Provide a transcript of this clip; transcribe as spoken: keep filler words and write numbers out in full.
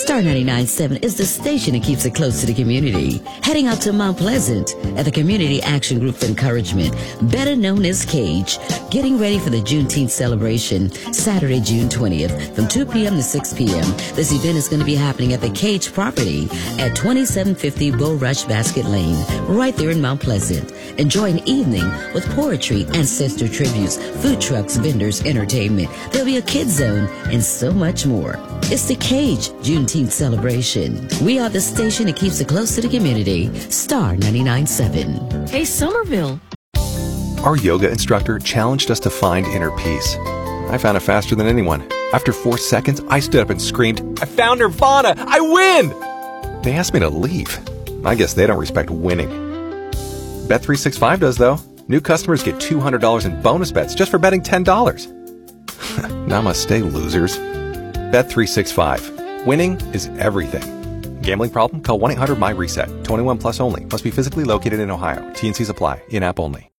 Star ninety-nine point seven is the station that keeps it close to the community. Heading out to Mount Pleasant at the Community Action Group for Encouragement, better known as CAGE, getting ready for the Juneteenth celebration, Saturday, June twentieth, from two p.m. to six p.m. This event is going to be happening at the CAGE property at twenty-seven fifty Bull Rush Basket Lane, right there in Mount Pleasant. Enjoy an evening with poetry, ancestor tributes, food trucks, vendors, entertainment. There'll be a kids zone and so much more. It's the CAGE Juneteenth celebration. We are the station that keeps it close to the community. Star ninety-nine point seven. Hey, Somerville. Our yoga instructor challenged us to find inner peace. I found it faster than anyone. After four seconds, I stood up and screamed, "I found Nirvana! I win!" They asked me to leave. I guess they don't respect winning. Bet three sixty-five does, though. New customers get two hundred dollars in bonus bets just for betting ten dollars. Namaste, losers. Bet three sixty-five. Winning is everything. Gambling problem? Call one eight hundred M Y RESET. twenty-one plus only. Must be physically located in Ohio. T and Cs apply. In-app only.